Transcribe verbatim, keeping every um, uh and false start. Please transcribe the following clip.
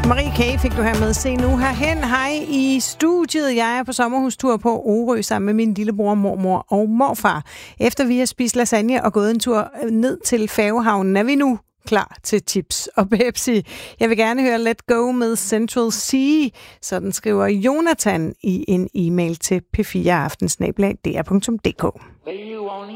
Marie K. fik du her med. Se nu herhen. Hej i studiet. Jeg er på sommerhustur på Orø sammen med min lillebror, mormor og morfar. Efter vi har spist lasagne og gået en tur ned til Færgehavnen, er vi nu klar til chips og Pepsi. Jeg vil gerne høre Let Go med Central Sea. Sådan skriver Jonathan i en e-mail til p fire aften snabel-a d r punktum d k.